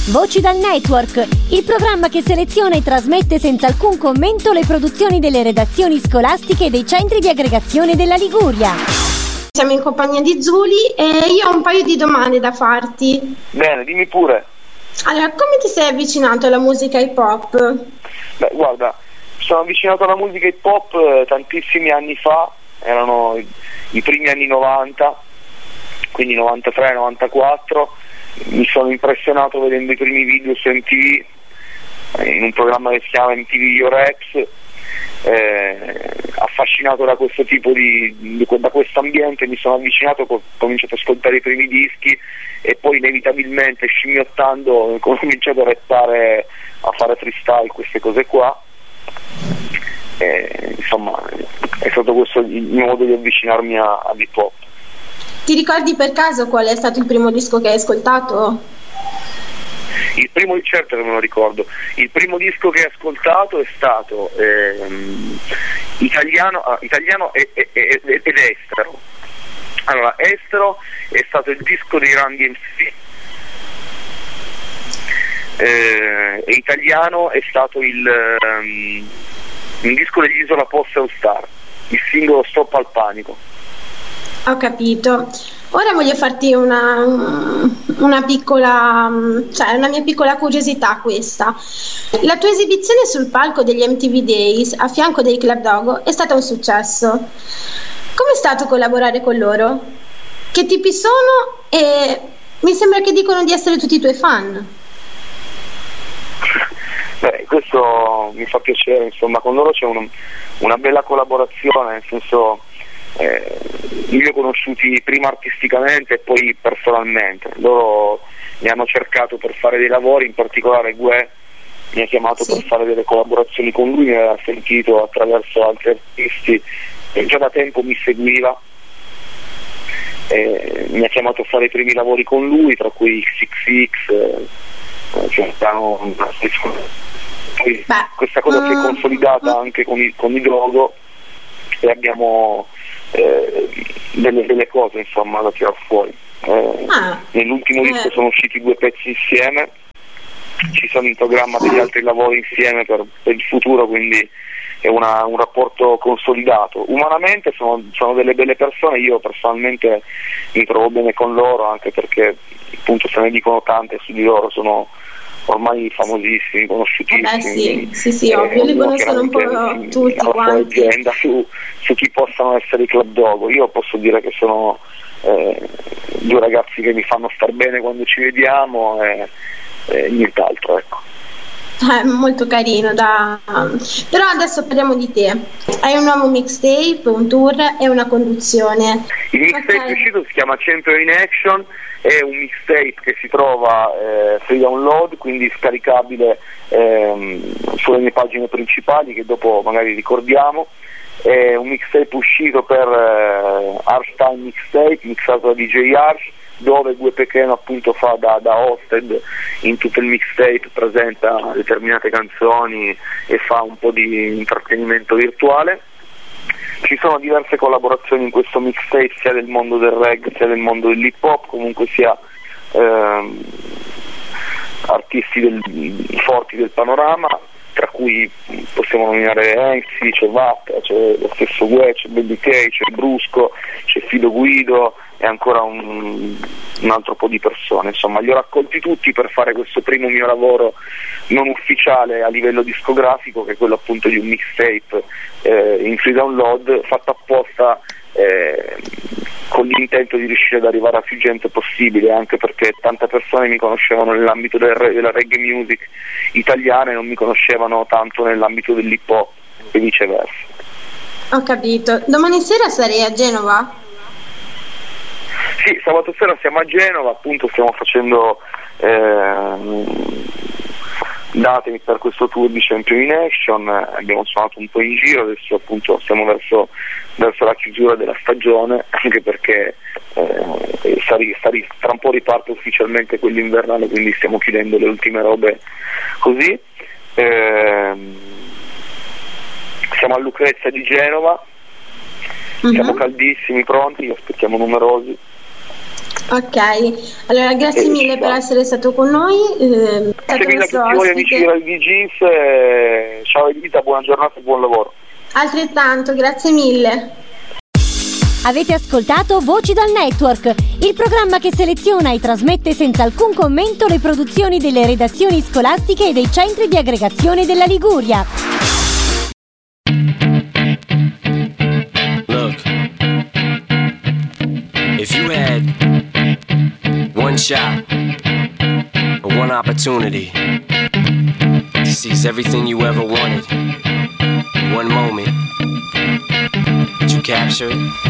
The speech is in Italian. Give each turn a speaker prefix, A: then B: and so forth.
A: Voci dal Network, il programma che seleziona e trasmette senza alcun commento le produzioni delle redazioni scolastiche e dei centri di aggregazione della Liguria.
B: Siamo in compagnia di Zuli e io ho un paio di domande da farti.
C: Bene, dimmi pure.
B: Allora, come ti sei avvicinato alla musica hip hop?
C: Beh, guarda, sono avvicinato alla musica hip hop tantissimi anni fa, erano i primi anni 90, quindi 93-94, mi sono impressionato vedendo i primi video su MTV, in un programma che si chiama MTV Your Ex, affascinato da questo tipo da questo ambiente mi sono avvicinato, ho cominciato ad ascoltare i primi dischi e poi inevitabilmente scimmiottando ho cominciato a rappare, a fare freestyle, queste cose qua. Insomma, è stato questo il mio modo di avvicinarmi all'hip hop.
B: Ti ricordi per caso qual è stato il primo disco che hai ascoltato?
C: Certo che me lo ricordo. Il primo disco che ho ascoltato è stato italiano ed estero. Allora, estero è stato il disco dei Run DMC, e italiano è stato un disco degli Isola Posse All Star, il singolo Stop al Panico.
B: Ho capito. Ora voglio farti una mia piccola curiosità questa. La tua esibizione sul palco degli MTV Days a fianco dei Club Dogo è stata un successo. Com'è stato collaborare con loro? Che tipi sono? E mi sembra che dicono di essere tutti i tuoi fan.
C: Beh, questo mi fa piacere, insomma, con loro c'è una bella collaborazione, nel senso, io li ho conosciuti prima artisticamente e poi personalmente. Loro mi hanno cercato per fare dei lavori, in particolare Gue mi ha chiamato per fare delle collaborazioni con lui, mi aveva sentito attraverso altri artisti e già da tempo mi seguiva, mi ha chiamato a fare i primi lavori con lui, tra cui XXX, questa cosa si è consolidata anche con i Drogo e abbiamo delle cose, insomma, da tirar fuori. Nell'ultimo disco sono usciti 2 pezzi insieme, ci sono in programma degli altri lavori insieme per il futuro, quindi è un rapporto consolidato. Umanamente sono delle belle persone, io personalmente mi trovo bene con loro, anche perché appunto se ne dicono tante su di loro, sono ormai famosissimi, conosciutissimi.
B: Sì, ovvio, li conoscono un po' tutti quanti.
C: Leggenda su chi possano essere i Club Dogo. Io posso dire che sono 2 ragazzi che mi fanno star bene quando ci vediamo e nient'altro, ecco.
B: Molto carino, però adesso parliamo di te. Hai un nuovo mixtape, un tour e una conduzione.
C: Il mixtape uscito si chiama Champion in Action, è un mixtape che si trova free download, quindi scaricabile sulle mie pagine principali, che dopo magari ricordiamo. È un mixtape uscito per Harsh Time Mixtape, mixato da DJ Harsh, dove Gue Pequeno appunto fa da hosted in tutto il mixtape, presenta determinate canzoni e fa un po' di intrattenimento virtuale. Ci sono diverse collaborazioni in questo mixtape, sia del mondo del reggae sia del mondo dell'hip hop, comunque sia artisti forti del panorama, tra cui possiamo nominare Ensi, c'è Vatta, c'è lo stesso Gue, c'è Baby K, c'è Brusco, c'è Fido Guido e ancora un altro po' di persone. Insomma, li ho raccolti tutti per fare questo primo mio lavoro non ufficiale a livello discografico, che è quello appunto di un mixtape in free download, fatto apposta con l'intento di riuscire ad arrivare a più gente possibile, anche perché tante persone mi conoscevano nell'ambito della reggae music italiana e non mi conoscevano tanto nell'ambito dell'hip hop e viceversa.
B: Ho capito. Domani sera sarei a Genova?
C: Sì, sabato sera siamo a Genova, appunto stiamo facendo date per questo tour di Champion in Action, abbiamo suonato un po' in giro, adesso appunto siamo verso la chiusura della stagione, anche perché tra un po' riparte ufficialmente quello invernale, quindi stiamo chiudendo le ultime robe così. Siamo a Lucrezia di Genova, siamo caldissimi, pronti, aspettiamo numerosi.
B: Ok, allora grazie mille per essere stato con noi.
C: Grazie mille a tutti voi amici di GIS, ciao Edita, buona giornata e buon lavoro.
B: Altrettanto, grazie mille.
A: Avete ascoltato Voci dal Network, il programma che seleziona e trasmette senza alcun commento le produzioni delle redazioni scolastiche e dei centri di aggregazione della Liguria.
D: Look, if you had one shot or one opportunity to seize everything you ever wanted in one moment, would you capture it?